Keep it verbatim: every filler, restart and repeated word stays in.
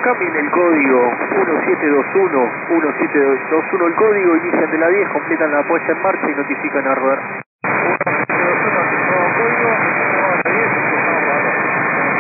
cambien el código uno siete dos uno, uno siete dos uno el código, inician de la diez, completan la puesta en marcha y notifican a rodar.